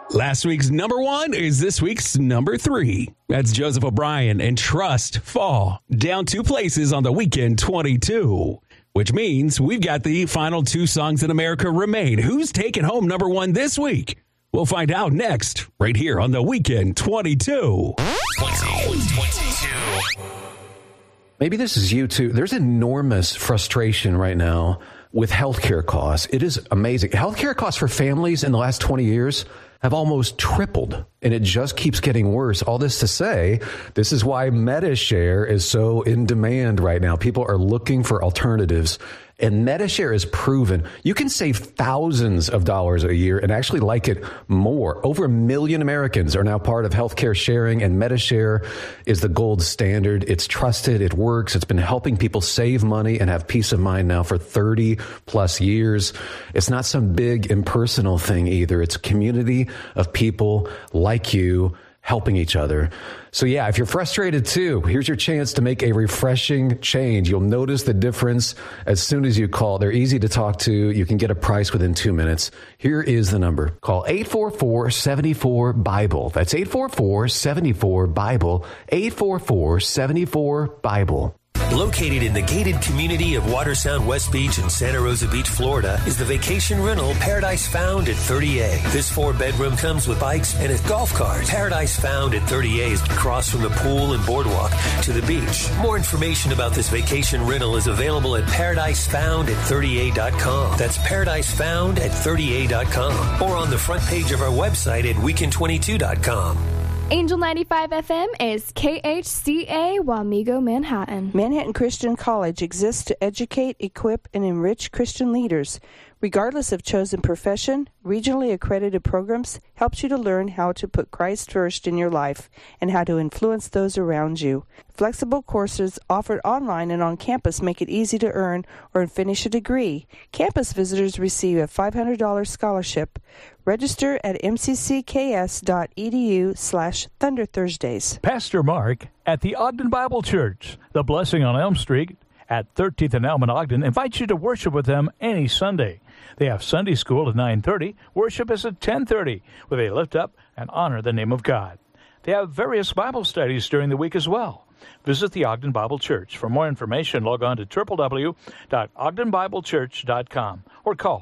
Last week's number 1 is this week's number 3. That's Joseph O'Brien and Trust Fall. Down 2 places on the Weekend 22. Which means we've got the final 2 songs in America remain. Who's taking home number 1 this week? We'll find out next, right here on the Weekend 22. 22. Maybe this is you too. There's enormous frustration right now with healthcare costs. It is amazing. Healthcare costs for families in the last 20 years have almost tripled, and it just keeps getting worse. All this to say, this is why MediShare is so in demand right now. People are looking for alternatives, and MediShare is proven. You can save thousands of dollars a year and actually like it more. Over 1 million Americans are now part of healthcare sharing, and MediShare is the gold standard. It's trusted. It works. It's been helping people save money and have peace of mind now for 30 plus years. It's not some big impersonal thing either. It's a community of people like you helping each other. So yeah, if you're frustrated too, here's your chance to make a refreshing change. You'll notice the difference as soon as you call. They're easy to talk to. You can get a price within 2 minutes. Here is the number. Call 844-74-BIBLE. That's 844-74-BIBLE. 844-74-BIBLE. Located in the gated community of Watersound West Beach in Santa Rosa Beach, Florida, is the vacation rental Paradise Found at 30A. This 4-bedroom comes with bikes and a golf cart. Paradise Found at 30A is across from the pool and boardwalk to the beach. More information about this vacation rental is available at paradisefound@30a.com. That's paradisefound@30a.com, or on the front page of our website at weekend22.com. Angel 95 FM is KHCA Wamego, Manhattan. Manhattan Christian College exists to educate, equip, and enrich Christian leaders. Regardless of chosen profession, regionally accredited programs helps you to learn how to put Christ first in your life and how to influence those around you. Flexible courses offered online and on campus make it easy to earn or finish a degree. Campus visitors receive a $500 scholarship. Register at mccs.edu/Thunder Thursdays. Pastor Mark at the Ogden Bible Church, the Blessing on Elm Street at 13th and Elm in Ogden, invites you to worship with them any Sunday. They have Sunday school at 9:30. Worship is at 10:30, where they lift up and honor the name of God. They have various Bible studies during the week as well. Visit the Ogden Bible Church. For more information, log on to www.ogdenbiblechurch.com or call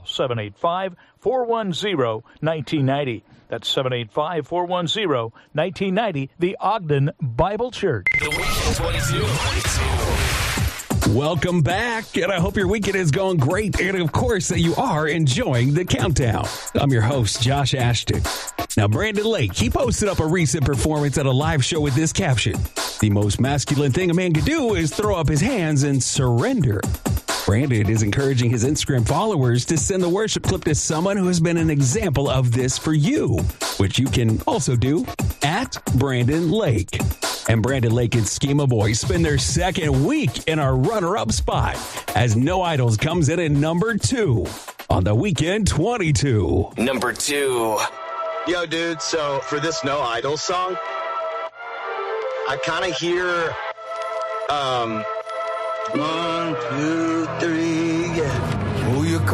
785-410-1990. That's 785-410-1990, the Ogden Bible Church. The Weekend 22. Welcome back, and I hope your weekend is going great, and of course that you are enjoying the countdown. I'm your host, Josh Ashton. Now, Brandon Lake, he posted up a recent performance at a live show with this caption: "The most masculine thing a man could do is throw up his hands and surrender." Brandon is encouraging his Instagram followers to send the worship clip to someone who has been an example of this for you, which you can also do at Brandon Lake. And Brandon Lake and Schema Boy spend their second week in our runner-up spot as No Idols comes in at number 2 on the Weekend 22. Number 2. Yo, dude, so for this No Idols song, I kind of hear, 1, 2, 3, yeah.